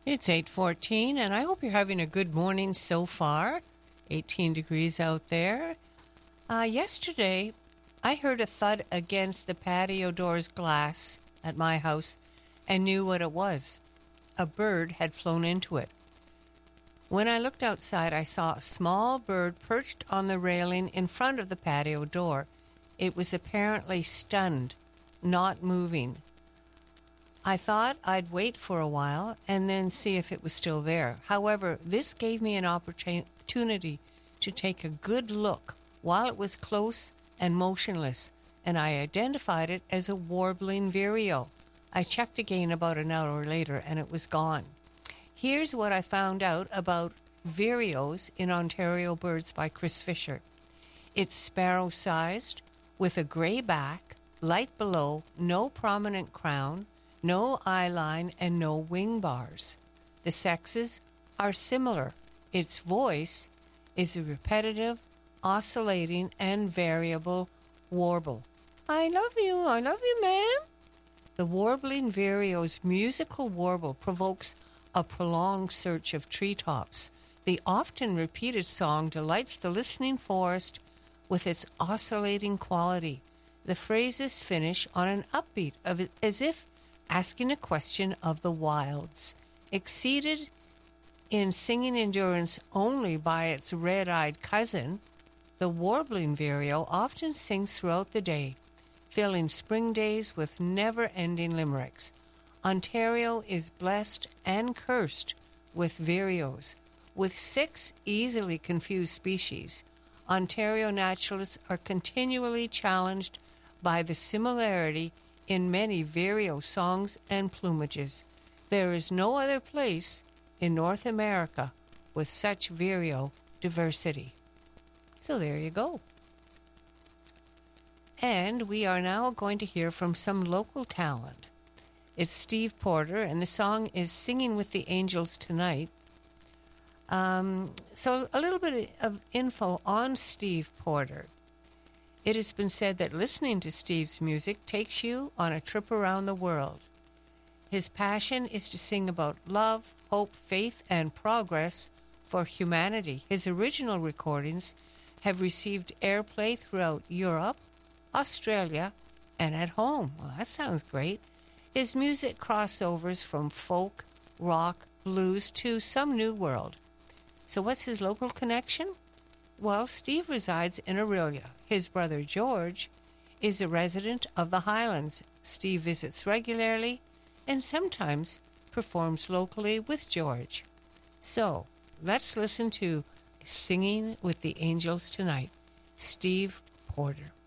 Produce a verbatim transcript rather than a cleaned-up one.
It's eight fourteen, and I hope you're having a good morning so far. eighteen degrees out there. Uh, yesterday, I heard a thud against the patio door's glass at my house and knew what it was. A bird had flown into it. When I looked outside, I saw a small bird perched on the railing in front of the patio door. It was apparently stunned, not moving. I thought I'd wait for a while and then see if it was still there. However, this gave me an opportunity to take a good look while it was close and motionless, and I identified it as a warbling vireo. I checked again about an hour later, and it was gone. Here's what I found out about vireos in Ontario Birds by Chris Fisher. It's sparrow-sized, with a gray back, light below, no prominent crown, no eye line, and no wing bars. The sexes are similar. Its voice is a repetitive, oscillating, and variable warble. I love you, I love you, ma'am. The warbling vireo's musical warble provokes a prolonged search of treetops. The often repeated song delights the listening forest with its oscillating quality. The phrases finish on an upbeat, of it, as if asking a question of the wilds. Exceeded in singing endurance only by its red-eyed cousin, the warbling vireo often sings throughout the day, filling spring days with never-ending limericks. Ontario is blessed and cursed with vireos. With six easily confused species, Ontario naturalists are continually challenged by the similarity in many vireo songs and plumages. There is no other place in North America with such vireo diversity. So there you go. And we are now going to hear from some local talent. It's Steve Porter, and the song is Singing with the Angels Tonight. Um, so a little bit of info on Steve Porter. It has been said that listening to Steve's music takes you on a trip around the world. His passion is to sing about love, hope, faith, and progress for humanity. His original recordings have received airplay throughout Europe, Australia, and at home. Well, that sounds great. His music crossovers from folk, rock, blues to some new world. So what's his local connection? Well, Steve resides in Orillia. His brother George is a resident of the Highlands. Steve visits regularly and sometimes performs locally with George. So let's listen to Singing with the Angels Tonight, Steve Porter.